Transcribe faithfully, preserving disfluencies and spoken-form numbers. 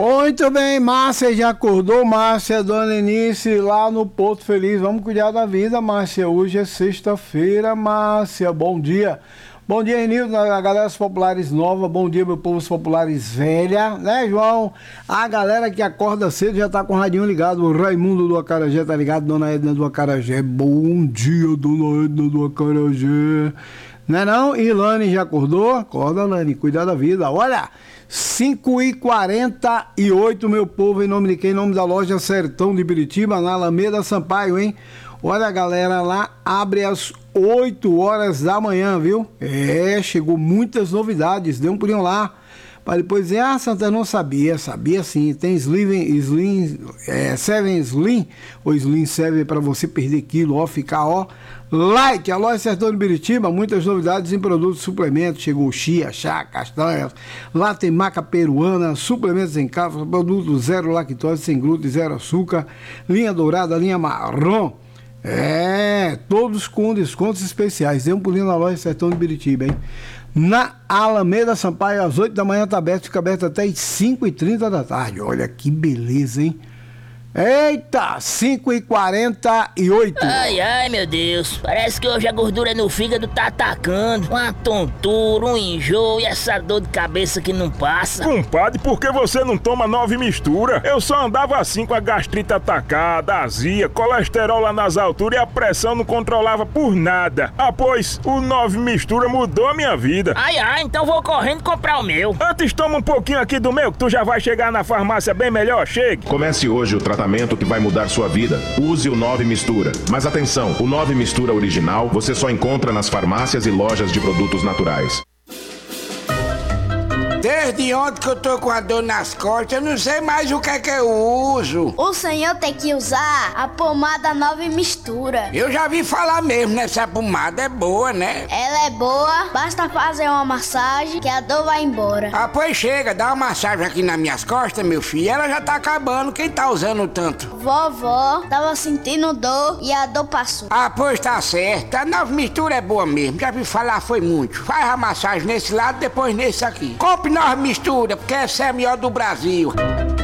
Muito bem, Márcia já acordou, Márcia, dona Enice, lá no Porto Feliz. Vamos cuidar da vida, Márcia. Hoje é sexta-feira, Márcia. Bom dia. Bom dia, Renildo, a galera dos populares nova. Bom dia, meu povo dos populares velha, né, João? A galera que acorda cedo já tá com o radinho ligado. O Raimundo do Acarajé tá ligado, dona Edna do Acarajé. Bom dia, dona Edna do Acarajé. Não é não? Ilane já acordou? Acorda, Ilane, cuidar da vida. Olha, cinco e quarenta e oito, meu povo, em nome de quem? Em nome da loja Sertão de Biritiba, na Alameda Sampaio, hein? Olha, galera, lá abre às oito horas da manhã, viu? É, chegou muitas novidades, dê um pulinho lá. Para depois dizer, ah, Santana, não sabia, sabia sim. Tem Slim, Slim, é, Seven Slim, ou Slim Seven para você perder quilo, ó, ficar, ó, light. A loja Sertão de Biritiba, muitas novidades em produtos e suplementos. Chegou chia, chá, castanhas. Lá tem maca peruana, suplementos em cápsula, produtos zero lactose, sem glúten, zero açúcar, linha dourada, linha marrom. É, todos com descontos especiais. Dê um pulinho na loja Sertão de Biritiba, hein? Na Alameda Sampaio, às oito da manhã tá aberto, fica aberto até às cinco e trinta da tarde. Olha que beleza, hein? Eita, cinco e quarenta e oito. Ai, ai, meu Deus. Parece que hoje a gordura no fígado tá atacando. Uma tontura, um enjoo e essa dor de cabeça que não passa. Compadre, por que você não toma nove mistura? Eu só andava assim com a gastrite atacada, azia, colesterol lá nas alturas e a pressão não controlava por nada. Ah, pois, o nove mistura mudou a minha vida. Ai, ai, então vou correndo comprar o meu. Antes toma um pouquinho aqui do meu, que tu já vai chegar na farmácia bem melhor. Chegue. Comece hoje o tratamento que vai mudar sua vida. Use o nove Mistura. Mas atenção, o nove Mistura original você só encontra nas farmácias e lojas de produtos naturais. Desde ontem que eu tô com a dor nas costas, eu não sei mais o que é que eu uso. O senhor tem que usar a pomada nove Mistura. Eu já vi falar mesmo nessa pomada, é boa, né? Ela é boa, basta fazer uma massagem que a dor vai embora. Ah, pois chega, dá uma massagem aqui nas minhas costas, meu filho, ela já tá acabando, quem tá usando tanto? Vovó tava sentindo dor e a dor passou. Ah, pois tá certo, a nove Mistura é boa mesmo, já vi falar foi muito. Faz a massagem nesse lado, depois nesse aqui. Compre nove Mistura, porque essa é a melhor do Brasil.